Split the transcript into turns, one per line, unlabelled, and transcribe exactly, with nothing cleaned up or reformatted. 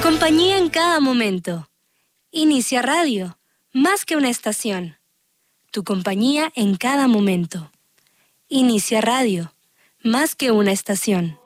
compañía en cada momento. Inicia Radio, más que una estación. Tu compañía en cada momento. Inicia Radio, más que una estación.